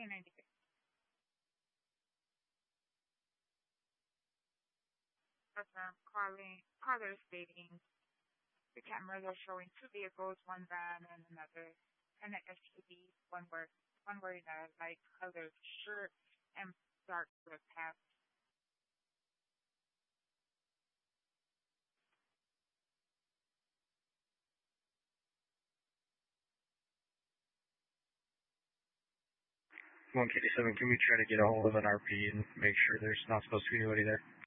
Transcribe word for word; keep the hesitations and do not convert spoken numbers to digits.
K ninety-six. Confirm calling caller stating the cameras are showing two vehicles, one van and another, and an S U V, one were one wearing a light colored shirt and dark colored pants. one K seven, can we try to get a hold of an R P and make sure there's not supposed to be anybody there?